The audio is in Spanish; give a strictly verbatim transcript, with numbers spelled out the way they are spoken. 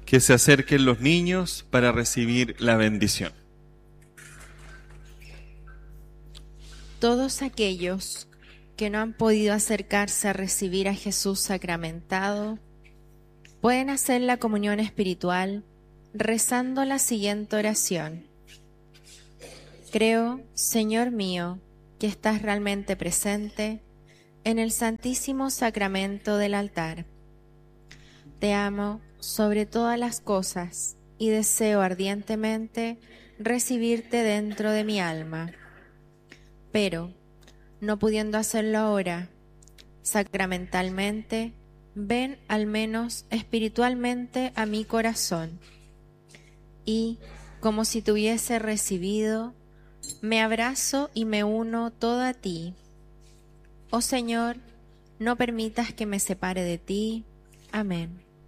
Que se acerquen los niños para recibir la bendición. Todos aquellos que no han podido acercarse a recibir a Jesús sacramentado pueden hacer la comunión espiritual rezando la siguiente oración. Creo, Señor mío, que estás realmente presente en el Santísimo Sacramento del altar. Te amo sobre todas las cosas y deseo ardientemente recibirte dentro de mi alma. Pero, no pudiendo hacerlo ahora, sacramentalmente, ven al menos espiritualmente a mi corazón y, como si te hubiese recibido, me abrazo y me uno toda a ti. Oh Señor, no permitas que me separe de ti. Amén.